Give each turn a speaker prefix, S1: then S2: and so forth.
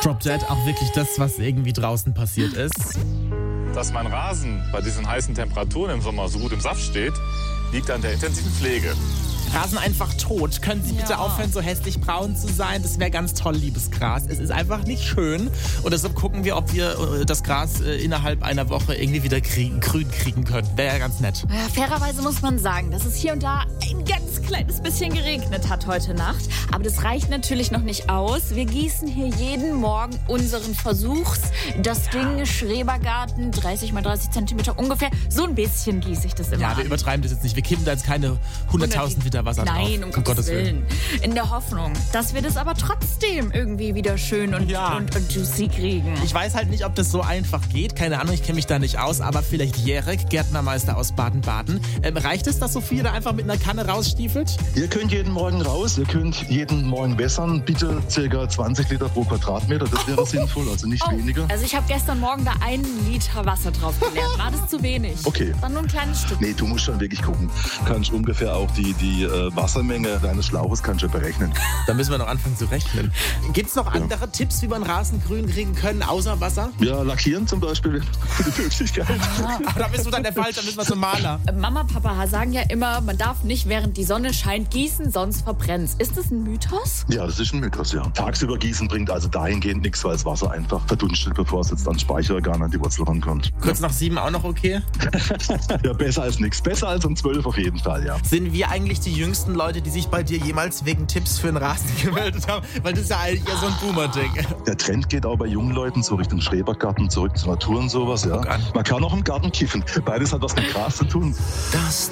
S1: Drop Dead, auch wirklich das, was irgendwie draußen passiert ist.
S2: Dass mein Rasen bei diesen heißen Temperaturen im Sommer so gut im Saft steht, liegt an der intensiven Pflege.
S1: Rasen einfach tot. Können Sie bitte aufhören, so hässlich braun zu sein? Das wäre ganz toll, liebes Gras. Es ist einfach nicht schön. Und deshalb gucken wir, ob wir das Gras innerhalb einer Woche irgendwie wieder grün kriegen können. Wäre ja ganz nett.
S3: Ja, fairerweise muss man sagen, dass es hier und da ein ganz kleines bisschen geregnet hat heute Nacht. Aber das reicht natürlich noch nicht aus. Wir gießen hier jeden Morgen unseren das Ding Schrebergarten, 30 mal 30 Zentimeter ungefähr. So ein bisschen gieße ich das immer
S1: Ja, wir übertreiben das jetzt nicht. Wir kippen da jetzt keine 100.000 Liter Wasser drauf.
S3: Nein, um Gottes Willen. In der Hoffnung, dass wir das aber trotzdem irgendwie wieder schön und juicy kriegen.
S1: Ich weiß halt nicht, ob das so einfach geht. Keine Ahnung, ich kenne mich da nicht aus. Aber vielleicht Jerek, Gärtnermeister aus Baden-Baden. Reicht es, dass Sophia da einfach mit einer Kanne rausstiefelt?
S4: Ihr könnt jeden Morgen raus, ihr könnt jeden Morgen wässern. Bitte ca. 20 Liter pro Quadratmeter, das wäre sinnvoll, also nicht weniger.
S3: Also ich habe gestern Morgen da 1 Liter Wasser drauf geleert. War das zu wenig?
S4: Okay.
S3: Das war nur ein kleines Stück.
S4: Nee, du musst schon wirklich gucken. Kannst ungefähr auch die Wassermenge deines Schlauches kannst du berechnen.
S1: Da müssen wir noch anfangen zu rechnen. Gibt es noch andere Tipps, wie man Rasen grün kriegen können, außer Wasser?
S4: Ja, lackieren zum Beispiel, gute Möglichkeit.
S1: Aber da bist du dann der Falsche, da müssen wir zum Maler.
S3: Mama, Papa sagen ja immer, man darf nicht, während die Sonne scheint, gießen, sonst verbrennt's. Ist das ein Mythos?
S4: Ja, das ist ein Mythos, ja. Tagsüber gießen bringt also dahingehend nichts, weil das Wasser einfach verdunstet, bevor es jetzt ans Speicherorgan an die Wurzel rankommt.
S1: Kurz nach 7 auch noch okay?
S4: Ja, besser als nichts. Besser als um 12 auf jeden Fall, ja.
S1: Sind wir eigentlich die jüngsten Leute, die sich bei dir jemals wegen Tipps für einen Rasen gemeldet haben? Weil das ist ja eigentlich eher so ein Boomer-Ding.
S4: Der Trend geht auch bei jungen Leuten so Richtung Schrebergarten, zurück zur Natur und sowas, ja. Man kann auch im Garten kiffen. Beides hat was mit Gras zu tun.
S5: Das